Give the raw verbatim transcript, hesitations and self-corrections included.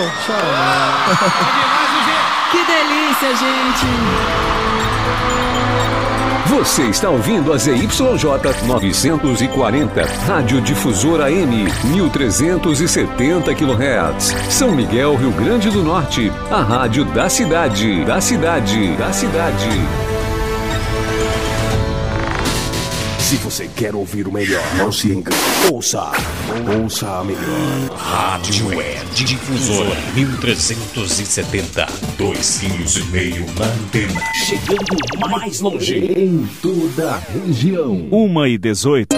Chora. Que delícia, gente. Você está ouvindo a Z Y J novecentos e quarenta, Rádio Difusora M, mil trezentos e setenta quilohertz, São Miguel, Rio Grande do Norte, a rádio da cidade, da cidade, da cidade. Se você quer ouvir o melhor, não se engane. Ouça, ouça a melhor. Rádio Web Difusora mil trezentos e setenta. Dois quilos e meio na antena. Chegando mais longe em toda a região. Uma e dezoito.